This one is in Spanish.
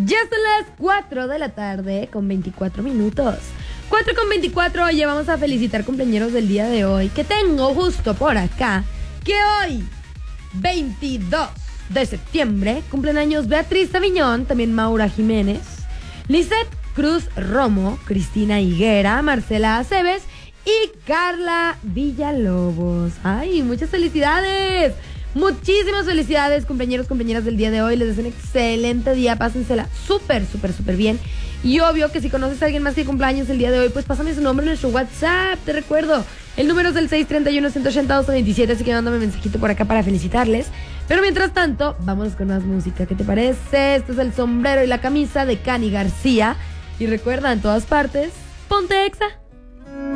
Ya son las 4 de la tarde con 24 minutos. 4 con 24, oye, vamos a felicitar cumpleañeros del día de hoy. Que tengo justo por acá que hoy, 22 de septiembre, cumplen años Beatriz Aviñón, también Maura Jiménez, Lisette Cruz Romo, Cristina Higuera, Marcela Aceves y Carla Villalobos. ¡Ay, muchas felicidades! Muchísimas felicidades, compañeros, compañeras del día de hoy. Les deseo un excelente día, pásensela súper bien. Y obvio que si conoces a alguien más que cumpleaños el día de hoy, pues pásame su nombre en nuestro WhatsApp. Te recuerdo, el número es el 631-180-227, así que mándame mensajito por acá para felicitarles. Pero mientras tanto, vamos con más música. ¿Qué te parece? Este es El Sombrero y la Camisa de Cani García. Y recuerda, en todas partes, ponte Exa.